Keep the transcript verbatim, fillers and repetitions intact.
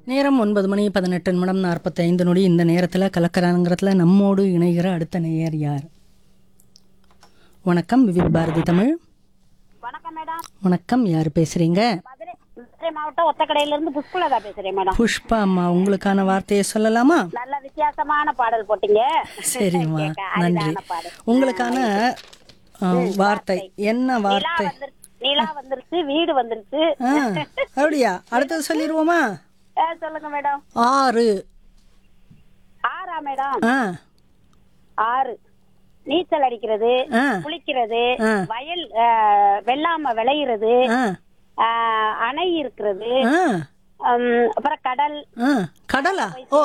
நேரம் ஒன்பது மணி பதினெட்டு நிமிடம் நாற்பத்தைந்து நொடி. இந்த நேரத்தில் கலக்கரங்கத்தில் நம்மோடு இணைகிற அடுத்த நேயர் யார்? வணக்கம், விவித் பாரதி தமிழ். வணக்கம் மேடம். வணக்கம், யார் பேசுறீங்க? மதுரை மதுரை மாவட்டம் ஒத்தக்கடையில இருந்து புஷ்பலதா பேசுறேன் மேடம். புஷ்பா அம்மா, உங்களுக்கான வார்த்தையை சொல்லலாமா? நல்ல வித்தியாசமான பாடல் போட்டீங்க. சரிம்மா, கேட்க நன்றி. அரிதான பாடல். உங்களுக்கான ஆ, வார்த்தை என்ன நிலா வார்த்தை? வந்துருச்சு, நிலா வந்துருச்சு, வீடு வந்துருச்சு. ஆ, அப்படியா? அடுத்தது சொல்லிடுவோமா? ஆ, சொல்லுங்க மேடம். ஆறு. ஆறா மேடம்? ஆ ஆறு. நீச்சல் அடிக்கிறது, ஆ குளிக்கிறது, ஆ. வயல் ஆ, வெள்ளாம விளையிறது, ஆ ஆ, அணை இருக்கிறது, ஆ அம், அப்புறம் கடல். ஆ கடலா? ஓ,